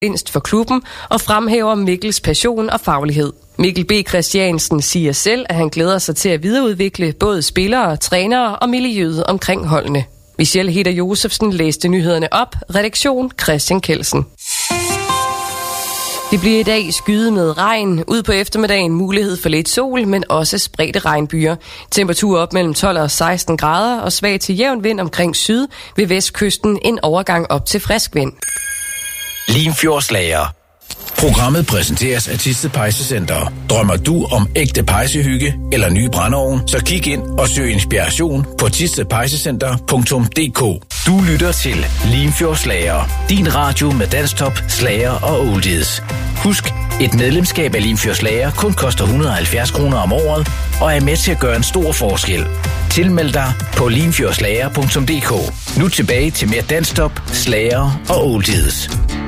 indst for klubben og fremhæver Mikkels passion og faglighed. Mikkel B. Christiansen siger selv, at han glæder sig til at videreudvikle både spillere, trænere og miljøet omkring holdene. Michelle Hedder Josefsen læste nyhederne op. Redaktion Christian Kelsen. Det bliver i dag skyet med regn. Ud på eftermiddagen mulighed for lidt sol, men også spredte regnbyer. Temperatur op mellem 12 og 16 grader og svag til jævn vind omkring syd. Ved vestkysten en overgang op til frisk vind. Limfjordslager. Programmet præsenteres af Thisted Pejsecenter. Drømmer du om ægte pejsehygge eller nye brændeovn, så kig ind og søg inspiration på thistedpejsecenter.dk. Du lytter til Limfjordslager. Din radio med dansktop, slager og oldies. Husk, et medlemskab af Limfjordslager kun koster 170 kroner om året og er med til at gøre en stor forskel. Tilmeld dig på limfjordslager.dk. Nu tilbage til mere dansktop, slager og oldies.